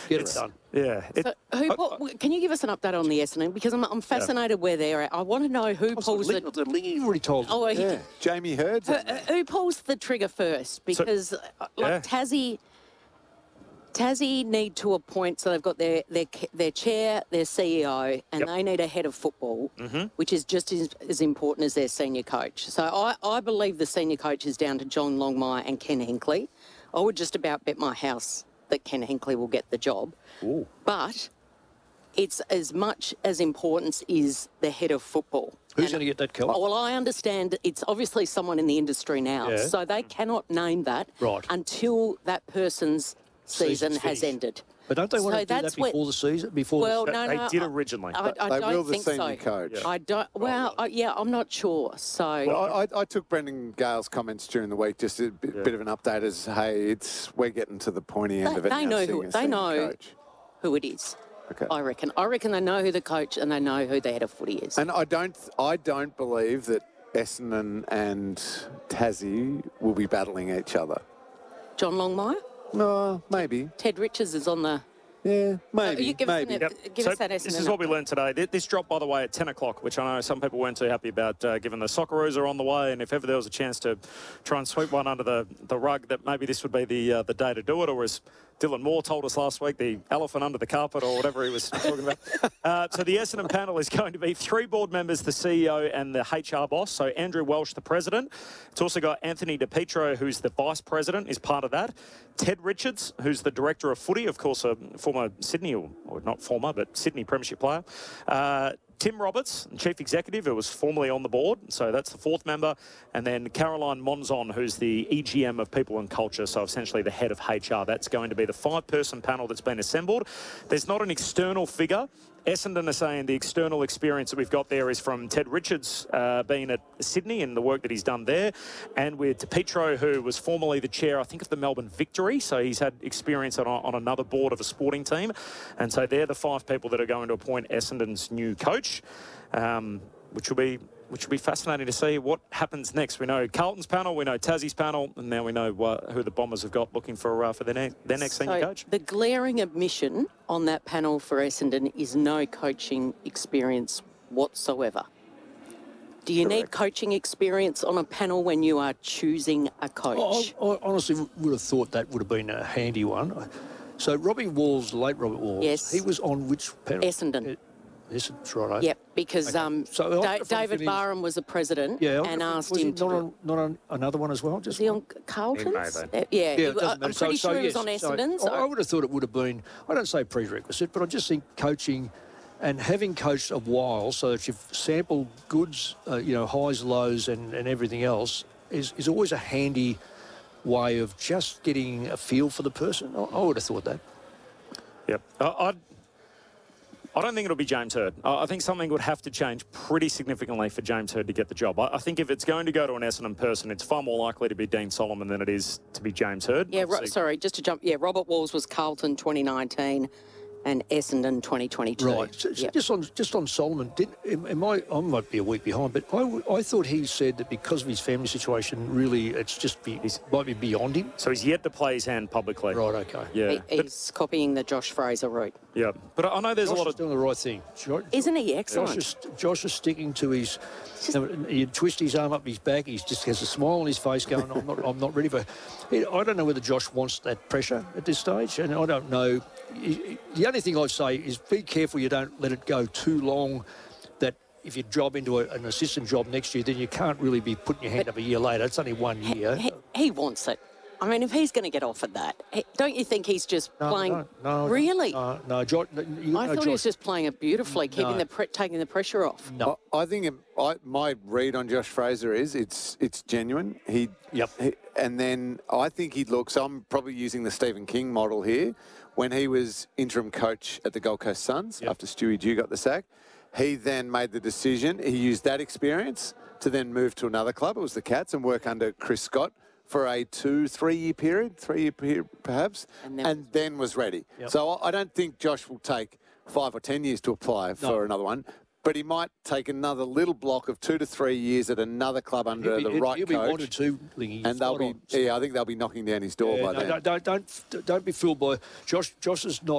Get it done. Yeah. Can you give us an update on the Essendon? Because I'm fascinated where they're at. I want to know who pulls the... You've already told us. Oh, Jamie Hurd's who pulls the trigger first? Because Tassie need to appoint, so they've got their chair, their CEO, and they need a head of football, which is just as important as their senior coach. So I believe the senior coach is down to John Longmire and Ken Hinkley. I would just about bet my house that Ken Hinkley will get the job. Ooh. But it's as much as importance is the head of football. Who's going to get that, Keller? Well, I understand it's obviously someone in the industry now, so they cannot name that until that person's season has ended. But don't they want to do that before the season? They did originally. I don't think so. Senior coach. I don't. Well, I'm not sure. So well, I took Brendan Gale's comments during the week, just a bit of an update as, hey, we're getting to the pointy end of it. They know who it is. Okay. I reckon they know who the coach and they know who the head of footy is. And I don't believe that Essendon and Tassie will be battling each other. John Longmire? No, maybe. Ted Richards is on the... Yeah, maybe. You give us that Essendon. This is what we learned today. This dropped, by the way, at 10 o'clock, which I know some people weren't too happy about, given the Socceroos are on the way, and if ever there was a chance to try and sweep one under the rug, that maybe this would be the day to do it, or as Dylan Moore told us last week, the elephant under the carpet or whatever he was talking about. So the Essendon panel is going to be 3 board members, the CEO and the HR boss. So Andrew Welsh, the president. It's also got Anthony DiPietro, who's the vice president, is part of that. Ted Richards, who's the director of footy, of course, a former Sydney, or not former, but Sydney premiership player. Tim Roberts, chief executive, who was formerly on the board, so that's the 4th member, and then Caroline Monzon, who's the EGM of People and Culture, so essentially the head of HR. That's going to be the 5-person panel that's been assembled. There's not an external figure. Essendon are saying the external experience that we've got there is from Ted Richards being at Sydney and the work that he's done there, and with DiPietro, who was formerly the chair, I think, of the Melbourne Victory, so he's had experience on another board of a sporting team, and so they're the 5 people that are going to appoint Essendon's new coach, which will be fascinating to see what happens next. We know Carlton's panel, we know Tassie's panel, and now we know who the Bombers have got looking for their next senior coach. The glaring omission on that panel for Essendon is no coaching experience whatsoever. Do you need coaching experience on a panel when you are choosing a coach? I honestly would have thought that would have been a handy one. So Robbie Walls, late Robert Walls, he was on which panel? Essendon. Essendon's right. Yep, because David Barham was the president and asked him to... Not on another one as well? Was he on Carlton's? I'm pretty sure he was on Essendon. I would have thought it would have been, I don't say prerequisite, but I just think coaching and having coached a while so that you've sampled goods, highs, lows and everything else is always a handy way of just getting a feel for the person. I would have thought that. Yep. I don't think it'll be James Hird. I think something would have to change pretty significantly for James Hird to get the job. I think if it's going to go to an Essendon person, it's far more likely to be Dean Solomon than it is to be James Hird. Yeah, sorry, just to jump. Yeah, Robert Walls was Carlton 2019 and Essendon 2022. Right. Yep. Just on Solomon, I might be a week behind, but I thought he said that because of his family situation, really, it's just might be beyond him. So he's yet to play his hand publicly. Right. Okay. Yeah. He's copying the Josh Fraser route. Yeah, but I know there's Josh a lot is doing the right thing. Isn't he excellent? Josh is sticking to his. He twist his arm up his back. He just has a smile on his face, going, "I'm not ready for." I don't know whether Josh wants that pressure at this stage, and I don't know. The only thing I'd say is be careful you don't let it go too long. That if you drop into an assistant job next year, then you can't really be putting your hand up a year later. It's only 1 year. He wants it. I mean, if he's going to get offered that, don't you think he's just playing? No. Really? No, Josh. I thought he was just playing it beautifully, taking the pressure off. No, I think my read on Josh Fraser is it's genuine. And then I think he looks. I'm probably using the Stephen King model here. When he was interim coach at the Gold Coast Suns after Stewie Dew got the sack, he then made the decision. He used that experience to then move to another club. It was the Cats, and work under Chris Scott for a 3 year period perhaps, and then was ready. Yep. So I don't think Josh will take 5 or 10 years to apply for another one. But he might take another little block of 2 to 3 years at another club under the right coach. He'll be 1 or 2, Lingy. And they'll be, I think they'll be knocking down his door by then. Don't be fooled by Josh. Josh is not